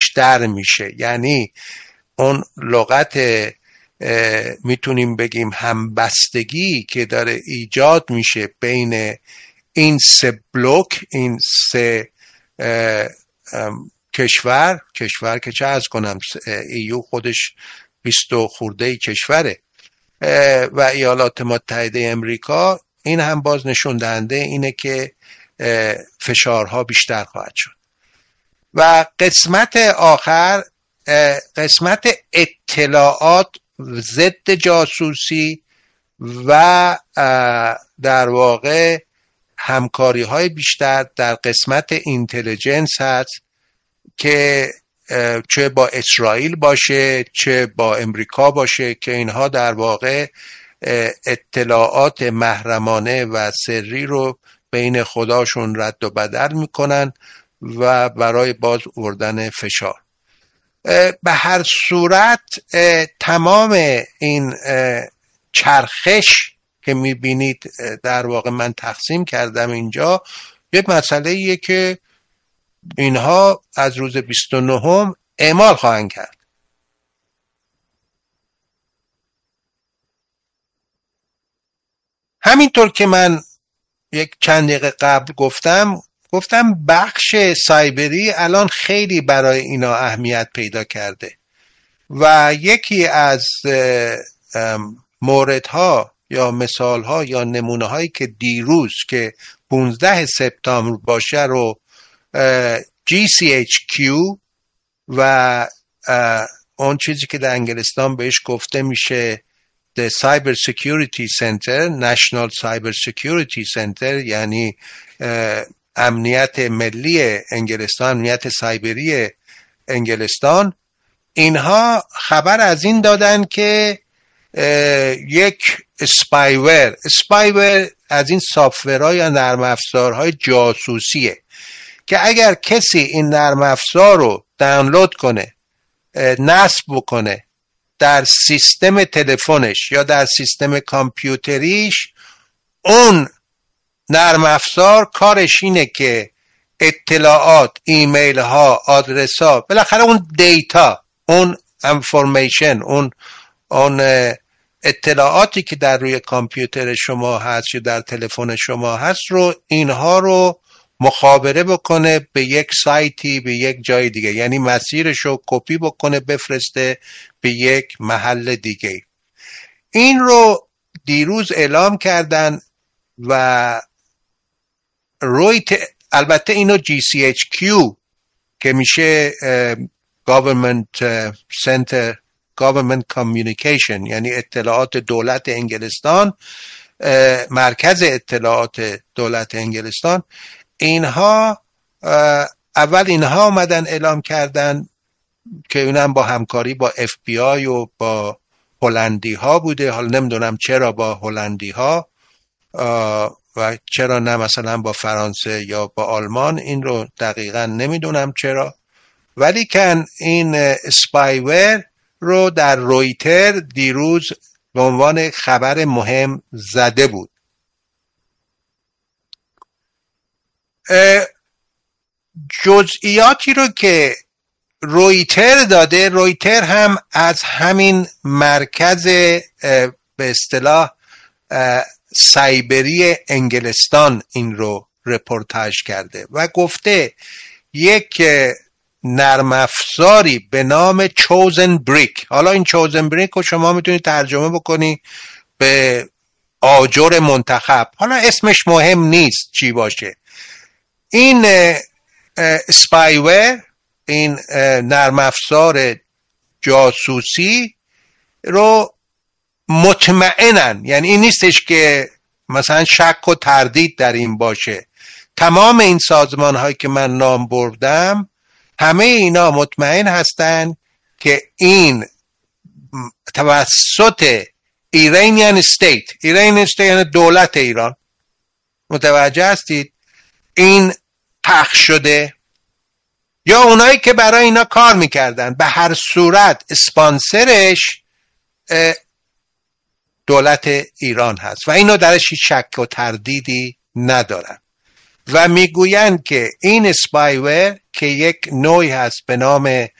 بیشتر میشه. یعنی اون لغت میتونیم بگیم همبستگی که داره ایجاد میشه بین این سه بلوک، این سه کشور که چه از کنم، ایو خودش 20 خورده کشوره و ایالات متحده امریکا، این هم باز نشون دهنده اینه که فشارها بیشتر خواهد شد. و قسمت آخر، قسمت اطلاعات ضد جاسوسی و در واقع همکاری های بیشتر در قسمت اینتلیجنس هست که چه با اسرائیل باشه چه با امریکا باشه، که اینها در واقع اطلاعات محرمانه و سری رو بین خوداشون رد و بدل میکنن و برای باز آوردن فشار. به هر صورت تمام این چرخش که میبینید در واقع من تقسیم کردم اینجا، یه مسئله ایه که اینها از روز 29 اعمال خواهند کرد. همینطور که من یک چند دقیقه قبل گفتم بخش سایبری الان خیلی برای اینا اهمیت پیدا کرده و یکی از موردها یا مثالها یا نمونه هایی که دیروز که 15 سپتامبر باشه رو GCHQ و اون چیزی که در انگلستان بهش گفته میشه The Cyber Security Center، National Cyber Security Center، یعنی امنیت ملی انگلستان، امنیت سایبری انگلستان، اینها خبر از این دادن که یک اسپایور از این سافتورها یا نرم افزارهای جاسوسیه که اگر کسی این نرم افزار رو دانلود کنه، نصب بکنه در سیستم تلفنش یا در سیستم کامپیوتریش، اون نرم افزار کارش اینه که اطلاعات، ایمیل ها، آدرس ها، بالاخره اون دیتا، اون انفورمیشن، اون اطلاعاتی که در روی کامپیوتر شما هست یا در تلفن شما هست رو، اینها رو مخابره بکنه به یک سایتی، به یک جای دیگه، یعنی مسیرش رو کپی بکنه بفرسته به یک محل دیگه. این رو دیروز اعلام کردن و البته اینو GCHQ که میشه Government Center Government Communication، یعنی اطلاعات دولت انگلستان، مرکز اطلاعات دولت انگلستان، اینها اول اینها آمدن اعلام کردن که اونم با همکاری با FBI و با هلندی ها بوده. حالا نمیدونم چرا با هلندی ها و چرا نه مثلا با فرانسه یا با آلمان، این رو دقیقا نمیدونم چرا، ولی کن این اسپایور رو در رویتر دیروز به عنوان خبر مهم زده بود. جزئیاتی رو که رویتر داده، رویتر هم از همین مرکز به اصطلاح سایبری انگلستان این رو رپورتاژ کرده و گفته یک نرم افزاری به نام چوزن بریک، حالا این چوزن بریک رو شما میتونید ترجمه بکنی به آجر منتخب، حالا اسمش مهم نیست چی باشه، این اسپایور، این نرم افزار جاسوسی رو مطمئنن، یعنی این نیستش که مثلا شک و تردید در این باشه، تمام این سازمان هایی که من نام بردم همه اینا مطمئن هستن که این توسط ایرانیان استیت یعنی دولت ایران، متوجه هستید، این پخش شده یا اونایی که برای اینا کار میکردن، به هر صورت اسپانسرش دولت ایران هست و اینو درش هیچ شک و تردیدی ندارن و میگوین که این اسپایور که یک نوعی هست به نام